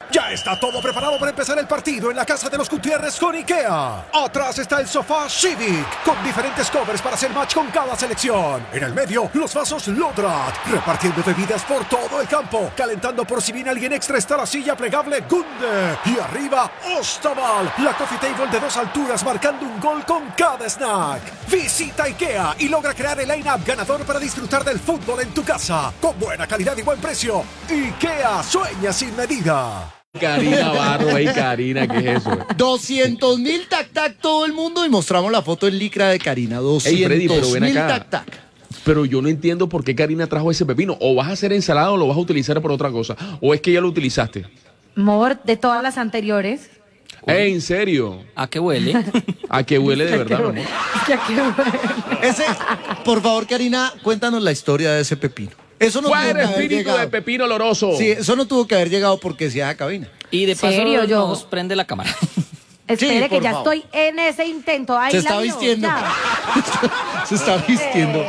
Ya está todo preparado para empezar el partido en la casa de los Gutiérrez con IKEA. Atrás está el sofá Civic, con diferentes covers para hacer match con cada selección. En el medio, los vasos Lodrat, repartiendo bebidas por todo el campo. Calentando por si viene alguien extra está la silla plegable Gunde. Y arriba, Ostaval, la coffee table de 2 alturas marcando un gol con cada snack. Visita IKEA y logra crear el line-up ganador para disfrutar del fútbol en tu casa. Con buena calidad y buen precio. IKEA, sueña sin medida. Karina Barro, Karina, ¿qué es eso? 200.000 tac-tac todo el mundo y mostramos la foto en licra de Karina. 200.000 tac-tac. Pero yo no entiendo por qué Karina trajo ese pepino. O vas a hacer ensalada o lo vas a utilizar por otra cosa. O es que ya lo utilizaste. Amor, de todas las anteriores. ¿En serio? ¿A qué huele? ¿A qué huele de verdad, amor? ¿A qué huele? Ese, por favor, Karina, cuéntanos la historia de ese pepino. Eso no tuvo que ¡Fuera haber espíritu llegado. de pepino oloroso! Sí, eso no tuvo que haber llegado porque se haga cabina. Y de paso ¿Serio, yo? nos prende la cámara. Espere Sí, que por ya favor. estoy en ese intento. Ay, Se está la vio, vistiendo. ya. Se está vistiendo.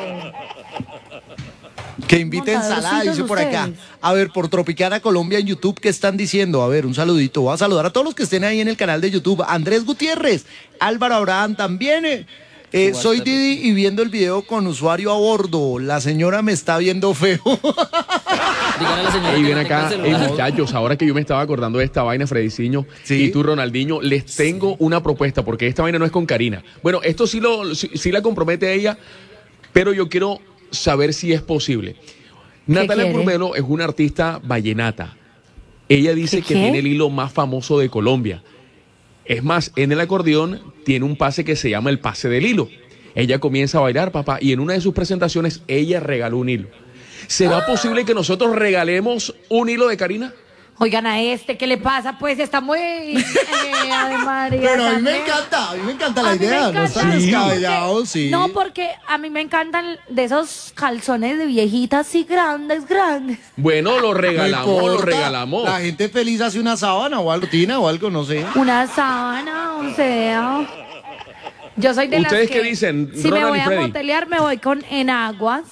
Que invite ensalada, dice por acá. ustedes. A ver, por Tropicana Colombia en YouTube, ¿qué están diciendo? A ver, un saludito. Voy a saludar a todos los que estén ahí en el canal de YouTube. Andrés Gutiérrez, Álvaro Abraham también. Soy Didi y viendo el video con usuario a bordo. La señora me está viendo feo. Díganle a la señora Y que ven no tenga acá, celular. muchachos, ahora que yo me estaba acordando de esta vaina, Frediciño, Sí. y tú, Ronaldinho, les tengo una propuesta, porque esta vaina no es con Karina. Bueno, esto sí la compromete a ella, pero yo quiero saber si es posible. Natalia quiere? Formelo es una artista vallenata. Ella dice ¿Qué que qué? tiene el hilo más famoso de Colombia. Es más, en el acordeón tiene un pase que se llama el pase del hilo. Ella comienza a bailar, papá, y en una de sus presentaciones ella regaló un hilo. ¿Será posible que nosotros regalemos un hilo de Karina? Oigan, a ¿qué le pasa? Pues está muy... Ave María, Pero a mí me también. encanta la A mí me idea. No encanta. está Sí. descabellado, sí. No, porque a mí me encantan de esos calzones de viejitas así grandes. Bueno, lo No regalamos, lo importa. regalamos. La gente feliz hace una sábana o algo, tina o algo, no sé. Una sábana, o sea... Yo soy de las ¿Ustedes que... qué dicen, Si me Ronald voy y a Freddy? motelear, me voy con enaguas.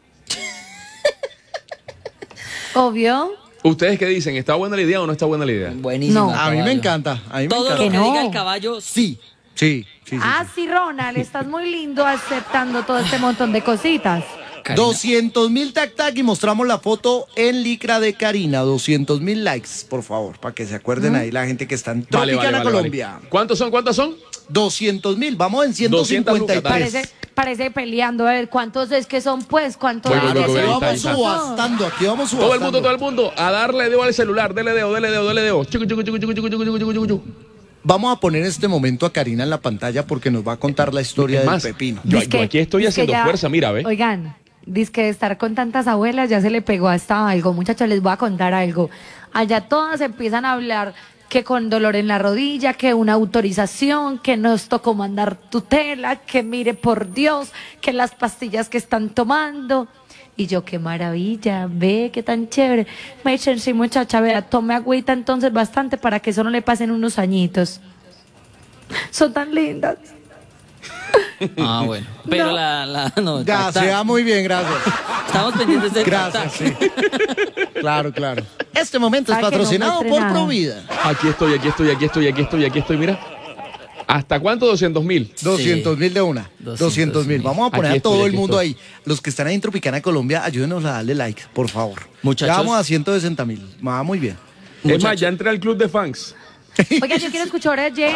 Obvio. ¿Ustedes qué dicen? ¿Está buena la idea o no está buena la idea? Buenísimo. No. A mí me caballo. encanta. A mí me Todo lo encanta. que Que no. diga el caballo, sí. Sí, sí, sí. Ah, sí, Ronald, estás muy lindo aceptando todo este montón de cositas. Karina. 200.000 tac-tac y mostramos la foto en licra de Karina. 200.000 likes, por favor, para que se acuerden ahí la gente que está en Tropicana Colombia. ¿Cuántos son? ¿Cuántos son? 200.000, vamos en 200 lucas, 153. Parece peleando. A ver, ¿cuántos es que son, pues? ¿Cuántos Voy, hay voy, que voy, son? voy, Aquí ahí vamos está. subastando, aquí vamos subastando. Todo el mundo, a darle dedo al celular. Dele dedo. Chico, chico, chico, chico, chico, chico, chico, chico, chico. Vamos a poner este momento a Karina en la pantalla porque nos va a contar la historia Es del más, pepino. yo Dizque- aquí estoy dizque haciendo ya- fuerza, mira, ve. Oigan, dice que de estar con tantas abuelas ya se le pegó hasta algo. Muchachos, les voy a contar algo. Allá todas empiezan a hablar que con dolor en la rodilla, que una autorización, que nos tocó mandar tutela, que mire por Dios, que las pastillas que están tomando. Y yo, qué maravilla, ve, qué tan chévere. Me dicen, sí, muchacha, vea, tome agüita entonces bastante para que eso no le pasen unos añitos. Son tan lindas. Ah, bueno. Pero No. no, Ya, está- se va muy bien, gracias. Estamos pendientes de Gracias, sí. Claro, claro. Este momento es ¿Sabe que no patrocinado muestre por nada? Provida. Aquí estoy, mira. ¿Hasta cuánto? 200.000. 200.000 de una. 200.000. Vamos a poner Aquí a todo estoy, el aquí mundo estoy. ahí. Los que están ahí en Tropicana Colombia, ayúdenos a darle like, por favor. Muchachos. Ya vamos a 160.000. Va muy bien. Es más, ya entré al club de fans. Oiga, yo quiero escuchar oyentes.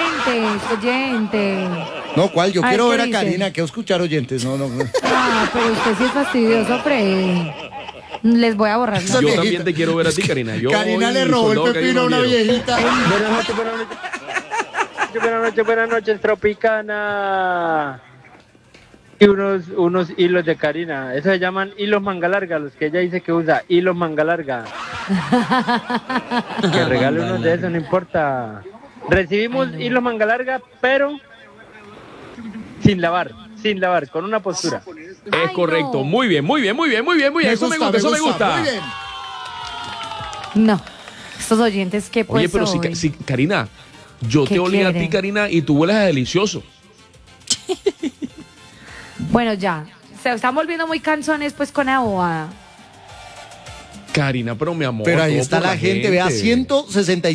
No, ¿cuál? Yo Ay, quiero ¿qué ver a dicen? Karina, quiero escuchar oyentes. No. Ah, pero usted sí es fastidioso, Freddy. Les voy a borrar. Esa ¿no? Yo viejita. también te quiero ver a ti, Karina. Yo Karina hoy, le robó el soldado pepino a una cariño viejita. Buenas noches, Tropicana. Y unos hilos de Karina. Eso se llaman hilos manga larga, los que ella dice que usa, hilos manga larga. Que regale unos de esos, no importa. Recibimos hilos manga larga, pero sin lavar, con una postura. Es Ay, correcto. no. Muy bien. Eso me gusta. Muy bien. No. Estos oyentes, ¿qué pues Oye, pero hoy? si Karina, yo ¿Qué te olí a ti, quieren? Karina, y tú hueles a delicioso. Bueno, ya. Se están volviendo muy canzones, pues, con la bobada. Karina, pero mi amor. Pero ahí todo está por la gente, vea, 165